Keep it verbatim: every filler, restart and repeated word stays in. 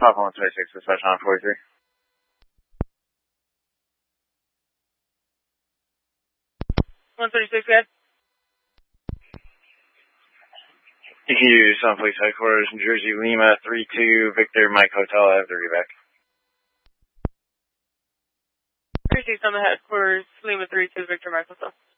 Papa one twenty-six, dispatch nine forty-three. one thirty-six, guys. Hughes on police headquarters, New Jersey, Lima, three two, Victor, Mike Hotel, I have the reback. three six on the headquarters, Lima three two, Victor, Mike Hotel.